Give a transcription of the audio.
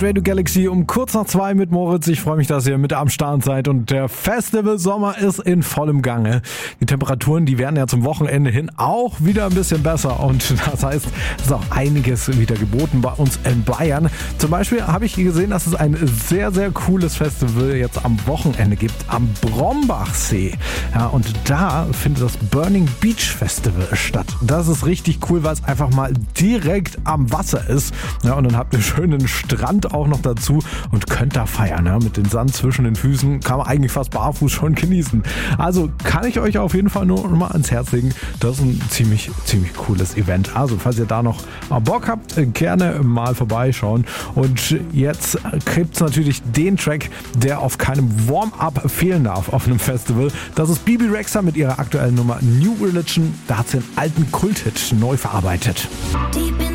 Radio Galaxy um kurz nach 2 mit Moritz. Ich freue mich, dass ihr mit am Start seid und der Festival Sommer ist in vollem Gange. Die Temperaturen, die werden ja zum Wochenende hin auch wieder ein bisschen besser und das heißt, es ist auch einiges wieder geboten bei uns in Bayern. Zum Beispiel habe ich gesehen, dass es ein sehr, sehr cooles Festival jetzt am Wochenende gibt, am Brombachsee. Ja, und da findet das Burning Beach Festival statt. Das ist richtig cool, weil es einfach mal direkt am Wasser ist. Ja, und dann habt ihr schönen Strand auch noch dazu und könnt da feiern. Ja? Mit dem Sand zwischen den Füßen kann man eigentlich fast barfuß schon genießen. Also kann ich euch auf jeden Fall nur mal ans Herz legen. Das ist ein ziemlich cooles Event. Also falls ihr da noch Bock habt, gerne mal vorbeischauen. Und jetzt gibt es natürlich den Track, der auf keinem Warm-Up fehlen darf auf einem Festival. Das ist Bebe Rexha mit ihrer aktuellen Nummer New Religion. Da hat sie einen alten Kult-Hit neu verarbeitet.